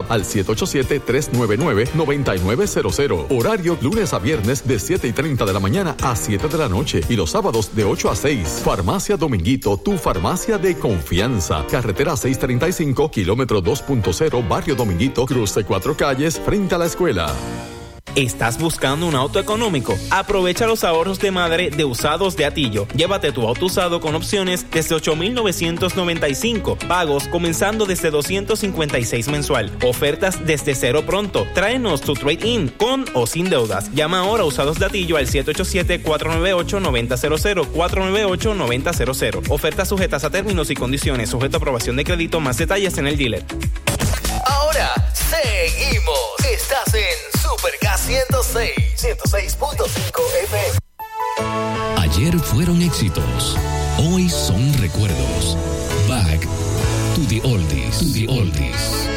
al 787-399-9900. Horario lunes a viernes de 7:30 de la mañana a 7 de la noche y los sábados de 8 a 6. Farmacia Dominguito, tu farmacia de confianza. Carretera 635, kilómetro 2.0, Barrio Dominguito, cruce 4 calles, frente a la escuela. ¿Estás buscando un auto económico? Aprovecha los ahorros de madre de Usados de Atillo. Llévate tu auto usado con opciones desde $8,995. Pagos comenzando desde $256 mensual. Ofertas desde cero pronto. Tráenos tu trade-in con o sin deudas. Llama ahora a Usados de Atillo al 787-498-9000. 498-9000. Ofertas sujetas a términos y condiciones. Sujeto a aprobación de crédito. Más detalles en el dealer. Ahora seguimos. Estás en Super K106.5 FM. Ayer fueron éxitos, hoy son recuerdos. Back to the oldies.